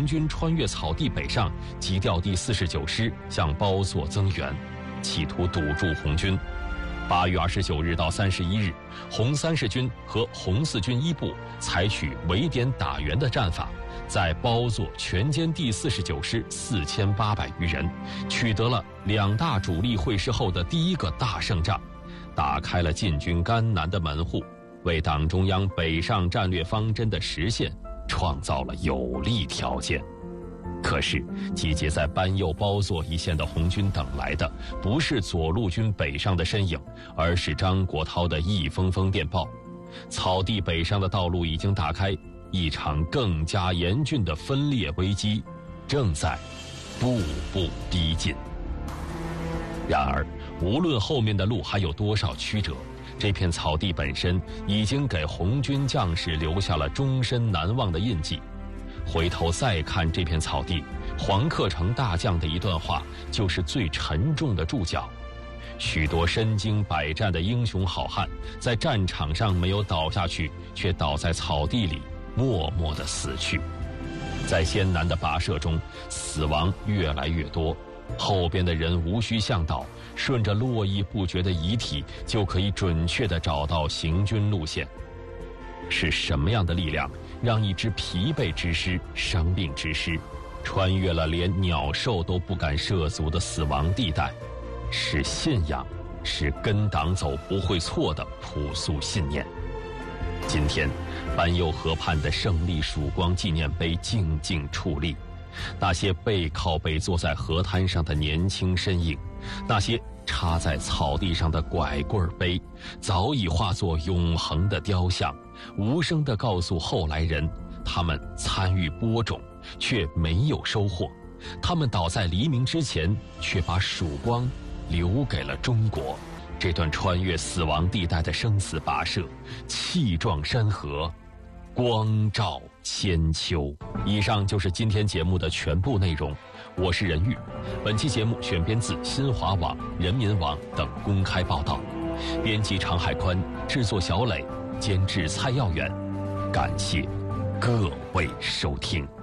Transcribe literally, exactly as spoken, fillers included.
军穿越草地北上，急调第四十九师向包座增援，企图堵住红军。八月二十九日到三十一日，红三十军和红四军一部采取围点打援的战法，在包座全歼第四十九师四千八百余人，取得了两大主力会师后的第一个大胜仗，打开了进军甘南的门户，为党中央北上战略方针的实现创造了有利条件。可是，集结在班右包座一线的红军等来的不是左路军北上的身影，而是张国焘的一封封电报。草地北上的道路已经打开，一场更加严峻的分裂危机正在步步逼近。然而，无论后面的路还有多少曲折，这片草地本身已经给红军将士留下了终身难忘的印记。回头再看这片草地，黄克诚大将的一段话就是最沉重的注脚：许多身经百战的英雄好汉，在战场上没有倒下去，却倒在草地里默默地死去。在艰难的跋涉中，死亡越来越多，后边的人无需向导，顺着络绎不绝的遗体就可以准确地找到行军路线。是什么样的力量让一支疲惫之师、伤病之师穿越了连鸟兽都不敢涉足的死亡地带？是信仰，是跟党走不会错的朴素信念。今天，班右河畔的胜利曙光纪念碑静静矗立，那些背靠背坐在河滩上的年轻身影，那些插在草地上的拐棍碑，早已化作永恒的雕像，无声地告诉后来人，他们参与播种，却没有收获；他们倒在黎明之前，却把曙光留给了中国。这段穿越死亡地带的生死跋涉，气壮山河，光照千秋。以上就是今天节目的全部内容，我是任玉。本期节目选编自新华网、人民网等公开报道，编辑常海宽，制作小磊，监制蔡耀远。感谢各位收听。